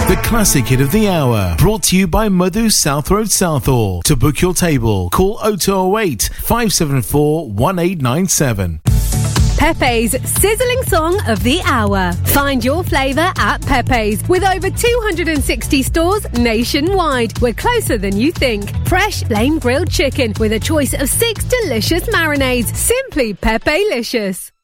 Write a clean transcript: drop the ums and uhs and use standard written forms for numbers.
The classic hit of the hour, brought to you by Madhu South Road Southall. To book your table, call 0208 574 1897. Pepe's sizzling song of the hour. Find your flavour at Pepe's with over 260 stores nationwide. We're closer than you think. Fresh flame grilled chicken with a choice of 6 delicious marinades. Simply Pepe-licious.